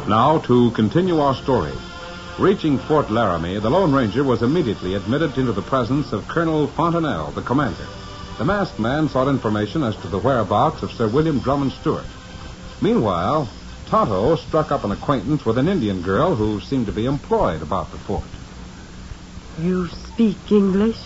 Now, to continue our story. Reaching Fort Laramie, the Lone Ranger was immediately admitted into the presence of Colonel Fontenelle, the commander. The masked man sought information as to the whereabouts of Sir William Drummond Stewart. Meanwhile, Tonto struck up an acquaintance with an Indian girl who seemed to be employed about the fort. You speak English?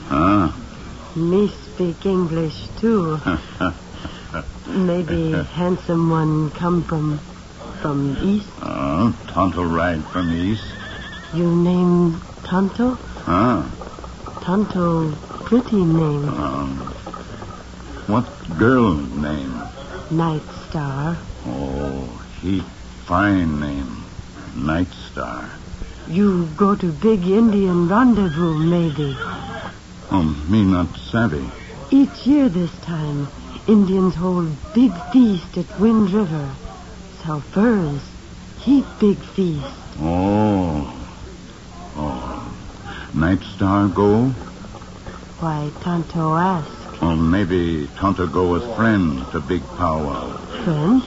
Me speak English, too. Maybe handsome one come from east? Tonto ride from east. You name Tonto? Tonto, pretty name. What girl name? Night Star. Oh, he fine name. Night Star. You go to big Indian rendezvous, maybe. Me not savvy. Each year this time, Indians hold big feast at Wind River. Sell furs. Heap big feast. Oh. Night Star go? Why, Tonto ask. Maybe Tonto go with friend to big powwow. Friend?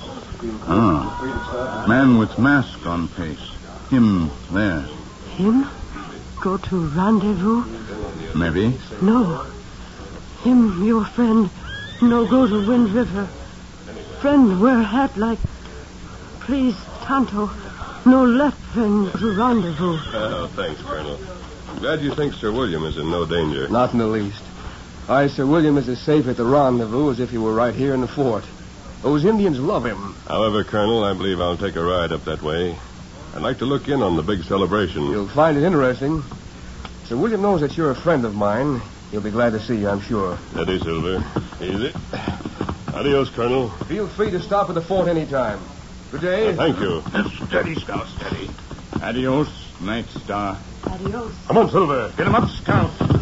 Man with mask on face. Him there. Him? Go to rendezvous? Maybe. No. Him, your friend, no go to Wind River. Friend wear hat like... Please, Tonto, no left friend to rendezvous. Thanks, Colonel. Glad you think Sir William is in no danger. Not in the least. Sir William is as safe at the rendezvous as if he were right here in the fort. Those Indians love him. However, Colonel, I believe I'll take a ride up that way. I'd like to look in on the big celebration. You'll find it interesting. Sir William knows that you're a friend of mine. He'll be glad to see you, I'm sure. Steady, Silver. Easy. Adios, Colonel. Feel free to stop at the fort any time. Good day. Thank you. Steady, Scout, steady. Adios, Night Star. Adios. Come on, Silver. Get him up, Scout.